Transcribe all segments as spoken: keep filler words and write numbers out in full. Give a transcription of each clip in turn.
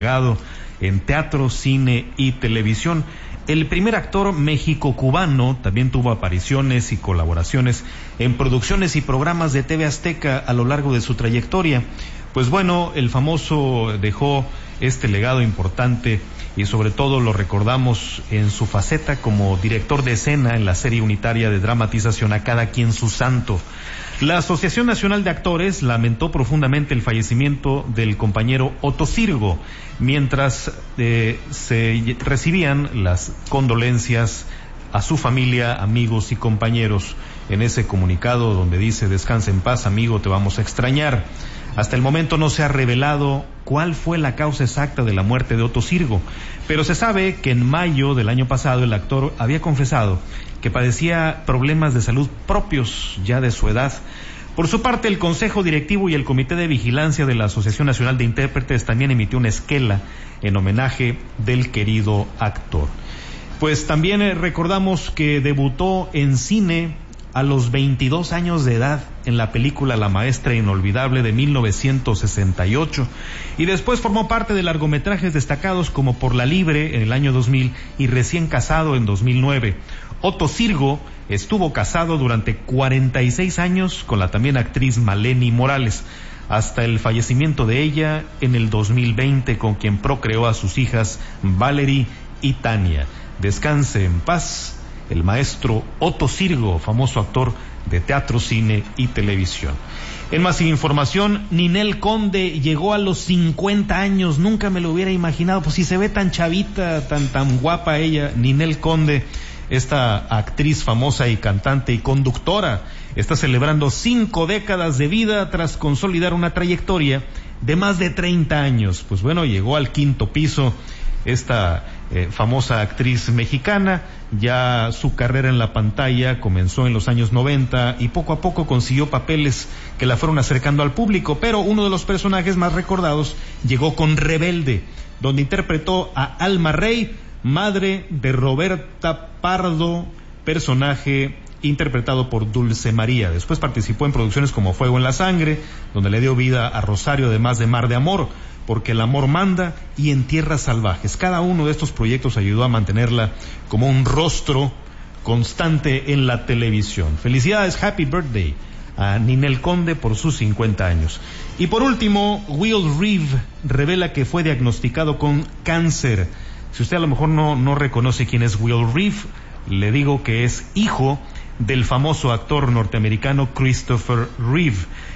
en teatro, cine y televisión. El primer actor México-cubano, también tuvo apariciones y colaboraciones en producciones y programas de T V Azteca a lo largo de su trayectoria. Pues bueno, el famoso dejó este legado importante y sobre todo lo recordamos en su faceta como director de escena en la serie unitaria de dramatización A Cada Quien Su Santo. La Asociación Nacional de Actores lamentó profundamente el fallecimiento del compañero Otto Sirgo, mientras eh, se recibían las condolencias a su familia, amigos y compañeros. En ese comunicado donde dice: descansa en paz, amigo, te vamos a extrañar. Hasta el momento no se ha revelado cuál fue la causa exacta de la muerte de Otto Sirgo, pero se sabe que en mayo del año pasado el actor había confesado que padecía problemas de salud propios ya de su edad. Por su parte, el Consejo Directivo y el Comité de Vigilancia de la Asociación Nacional de Intérpretes también emitió una esquela en homenaje del querido actor. Pues también eh, recordamos que debutó en cine a los veintidós años de edad en la película La Maestra Inolvidable de mil novecientos sesenta y ocho, y después formó parte de largometrajes destacados como Por la Libre en el año dos mil y Recién Casado en dos mil nueve. Otto Sirgo estuvo casado durante cuarenta y seis años con la también actriz Maleni Morales, hasta el fallecimiento de ella en el dos mil veinte, con quien procreó a sus hijas Valerie y Tania. Descanse en paz el maestro Otto Sirgo, famoso actor de teatro, cine y televisión. En más información, Ninel Conde llegó a los cincuenta años, nunca me lo hubiera imaginado, pues si se ve tan chavita, tan tan guapa ella, Ninel Conde, esta actriz famosa y cantante y conductora, está celebrando cinco décadas de vida tras consolidar una trayectoria de más de treinta años. Pues bueno, llegó al quinto piso esta eh, famosa actriz mexicana. Ya su carrera en la pantalla comenzó en los años noventa y poco a poco consiguió papeles que la fueron acercando al público, pero uno de los personajes más recordados llegó con Rebelde, donde interpretó a Alma Rey, madre de Roberta Pardo, personaje interpretado por Dulce María. Después participó en producciones como Fuego en la Sangre, donde le dio vida a Rosario, además de Mar de Amor, Porque el Amor Manda, y En Tierras Salvajes. Cada uno de estos proyectos ayudó a mantenerla como un rostro constante en la televisión. Felicidades, happy birthday a Ninel Conde por sus cincuenta años. Y por último, Will Reeve revela que fue diagnosticado con cáncer. Si usted a lo mejor no, no reconoce quién es Will Reeve, le digo que es hijo del famoso actor norteamericano Christopher Reeve.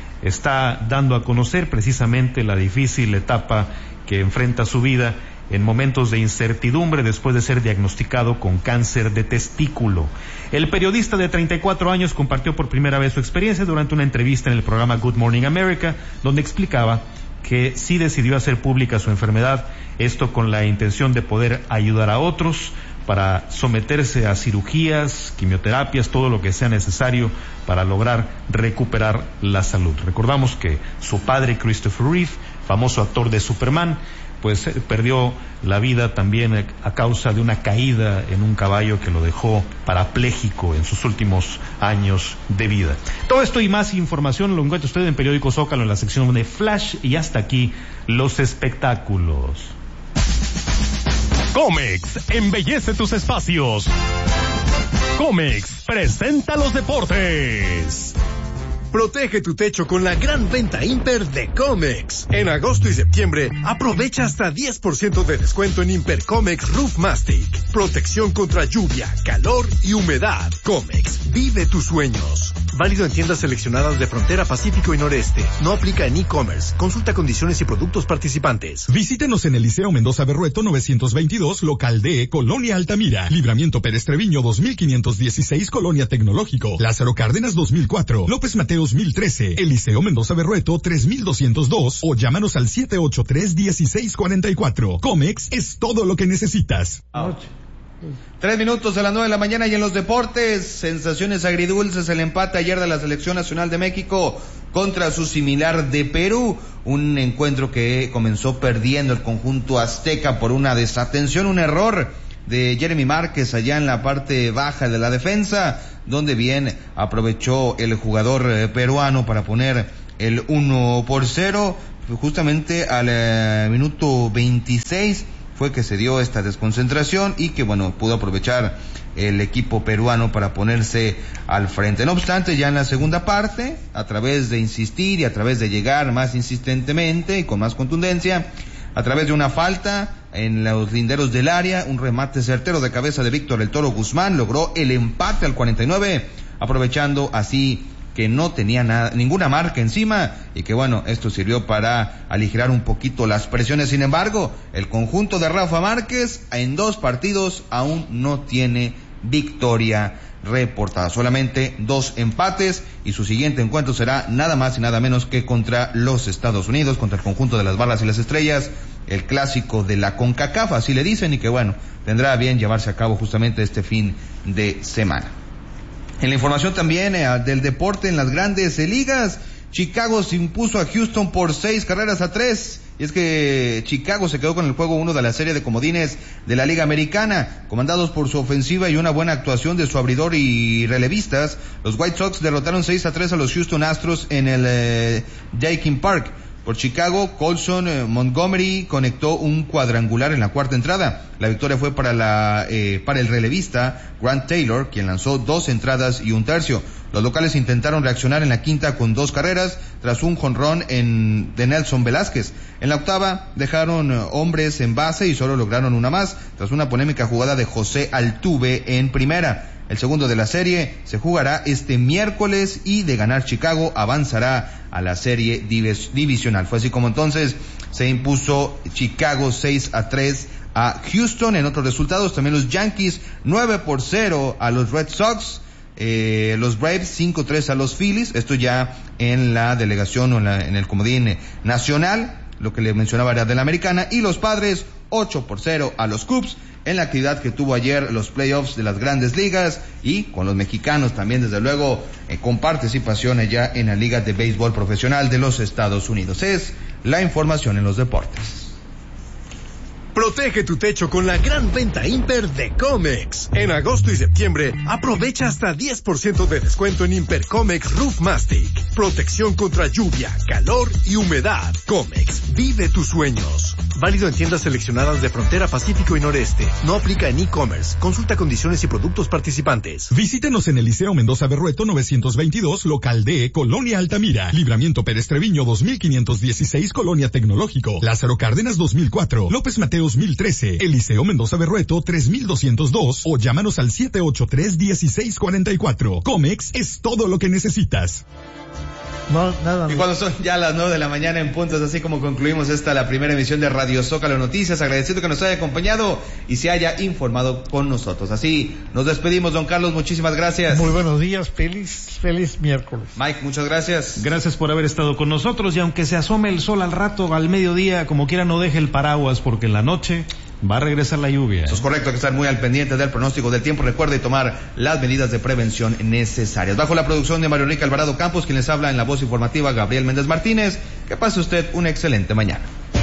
Está dando a conocer precisamente la difícil etapa que enfrenta su vida en momentos de incertidumbre después de ser diagnosticado con cáncer de testículo. El periodista de treinta y cuatro años compartió por primera vez su experiencia durante una entrevista en el programa Good Morning America, donde explicaba que sí decidió hacer pública su enfermedad, esto con la intención de poder ayudar a otros para someterse a cirugías, quimioterapias, todo lo que sea necesario para lograr recuperar la salud. Recordamos que su padre, Christopher Reeve, famoso actor de Superman, pues perdió la vida también a causa de una caída en un caballo que lo dejó parapléjico en sus últimos años de vida. Todo esto y más información lo encuentra usted en Periódico Zócalo en la sección de Flash, y hasta aquí los espectáculos. Comex embellece tus espacios. Comex presenta los deportes. Protege tu techo con la gran venta Imper de Comex. En agosto y septiembre, aprovecha hasta diez por ciento de descuento en Imper Comex Roof Mastic. Protección contra lluvia, calor y humedad. Comex, vive tus sueños. Válido en tiendas seleccionadas de Frontera Pacífico y Noreste. No aplica en e-commerce. Consulta condiciones y productos participantes. Visítenos en el Liceo Mendoza Berrueto novecientos veintidós, local D, Colonia Altamira. Libramiento Pérez Treviño dos mil quinientos dieciséis, Colonia Tecnológico. Lázaro Cárdenas dos mil cuatro. López Mateos mil trece. Eliseo Mendoza Berrueto tres mil doscientos dos. O llámanos al siete ocho tres, uno seis cuatro cuatro. Comex es todo lo que necesitas. Ouch. Tres minutos a las nueve de la mañana, y en los deportes, sensaciones agridulces, el empate ayer de la Selección Nacional de México contra su similar de Perú, un encuentro que comenzó perdiendo el conjunto azteca por una desatención, un error de Jeremy Márquez allá en la parte baja de la defensa, donde bien aprovechó el jugador peruano para poner el uno por cero, justamente al eh, minuto veintiséis fue que se dio esta desconcentración y que bueno, pudo aprovechar el equipo peruano para ponerse al frente. No obstante, ya en la segunda parte, a través de insistir y a través de llegar más insistentemente y con más contundencia, a través de una falta en los linderos del área, un remate certero de cabeza de Víctor El Toro Guzmán logró el empate al cuarenta y nueve, aprovechando así que no tenía nada, ninguna marca encima y que bueno, esto sirvió para aligerar un poquito las presiones. Sin embargo, el conjunto de Rafa Márquez en dos partidos aún no tiene victoria reportada, solamente dos empates y su siguiente encuentro será nada más y nada menos que contra los Estados Unidos, contra el conjunto de las Barras y las Estrellas, el clásico de la CONCACAF, así le dicen, y que bueno, tendrá bien llevarse a cabo justamente este fin de semana. En la información también eh, del deporte en las grandes eh, ligas, Chicago se impuso a Houston por seis carreras a tres. Y es que Chicago se quedó con el juego uno de la serie de comodines de la Liga Americana. Comandados por su ofensiva y una buena actuación de su abridor y relevistas, los White Sox derrotaron seis a tres a los Houston Astros en el eh, Daikin Park. Por Chicago, Colson eh, Montgomery conectó un cuadrangular en la cuarta entrada. La victoria fue para la eh, para el relevista Grant Taylor, quien lanzó dos entradas y un tercio. Los locales intentaron reaccionar en la quinta con dos carreras tras un jonrón en de Nelson Velázquez. En la octava dejaron eh, hombres en base y solo lograron una más tras una polémica jugada de José Altuve en primera. El segundo de la serie se jugará este miércoles y de ganar Chicago avanzará a la serie divis- divisional. Fue así como entonces se impuso Chicago seis a tres a Houston. En otros resultados también los Yankees nueve por cero a los Red Sox. Eh, los Braves cinco a tres a los Phillies. Esto ya en la delegación o en, la, en el comodín nacional, lo que le mencionaba era de la americana. Y los Padres ocho por cero a los Cubs en la actividad que tuvo ayer los playoffs de las grandes ligas y con los mexicanos también desde luego eh, con participación ya en la Liga de Béisbol Profesional de los Estados Unidos. Es la información en los deportes. Protege tu techo con la gran venta Imper de Comex. En agosto y septiembre, aprovecha hasta diez por ciento de descuento en Imper Comex Roof Mastic. Protección contra lluvia, calor y humedad. Comex, vive tus sueños. Válido en tiendas seleccionadas de Frontera Pacífico y Noreste. No aplica en e-commerce. Consulta condiciones y productos participantes. Visítenos en el Liceo Mendoza Berrueto novecientos veintidós, local D, Colonia Altamira. Libramiento Pérez Treviño dos mil quinientos dieciséis, Colonia Tecnológico. Lázaro Cárdenas dos mil cuatro. López Mateo dos mil trece, Eliseo Mendoza Berrueto tres mil doscientos dos o llámanos al siete ocho tres, uno seis cuatro cuatro. Comex es todo lo que necesitas. No, nada. Y cuando son ya las nueve de la mañana en punto, es así como concluimos esta la primera emisión de Radio Zócalo Noticias, agradeciendo que nos haya acompañado y se haya informado con nosotros. Así nos despedimos, don Carlos, muchísimas gracias. Muy buenos días, feliz, feliz miércoles. Mike, muchas gracias. Gracias por haber estado con nosotros y aunque se asome el sol al rato, al mediodía, como quiera no deje el paraguas porque en la noche va a regresar la lluvia. Eso es correcto, hay que estar muy al pendiente del pronóstico del tiempo. Recuerde tomar las medidas de prevención necesarias. Bajo la producción de Mario Enrique Alvarado Campos, quien les habla en la voz informativa Gabriel Méndez Martínez. Que pase usted una excelente mañana.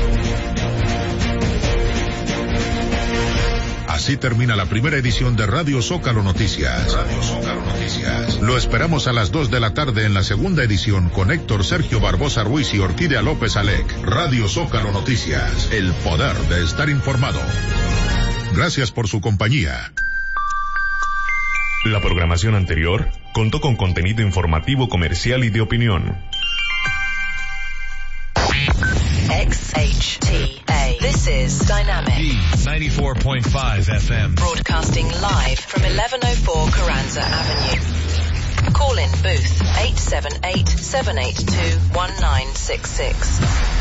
Así termina la primera edición de Radio Zócalo Noticias. Radio Zócalo Noticias. Lo esperamos a las dos de la tarde en la segunda edición con Héctor Sergio Barbosa Ruiz y Orquídea López Alec. Radio Zócalo Noticias. El poder de estar informado. Gracias por su compañía. La programación anterior contó con contenido informativo, comercial y de opinión. X H T A. This is Dynamic. D ninety-four point five F M. Broadcasting live from eleven oh four Carranza Avenue. Call in booth eight seven eight, seven eight two, one nine six six.